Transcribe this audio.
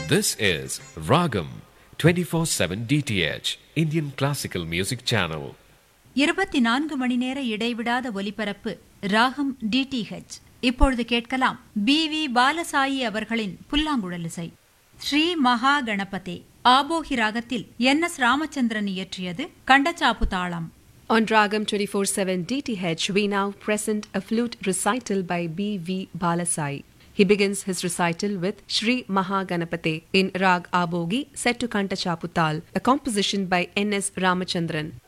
This is Ragam 24/7 DTH Indian Classical Music Channel. 24 மணி நேர இடைவிடாத ஒலிபரப்பு ராகம் DTH. இப்பொழுது கேட்கலாம் BV பாலசாயி அவர்களின் புல்லாங்குழல் இசை. ஸ்ரீ மகா கணபதே ஆபோகி ராகத்தில் NS ராமச்சந்திரன் இயற்றியது கண்டச்சாப்பு தாளம். On Ragam 24/7 DTH, we now present a flute recital by B.V. Balasai. He begins his recital with Shri Mahaganapate in Rag Abogi set to Kantachaputal, a composition by N.S. Ramachandran.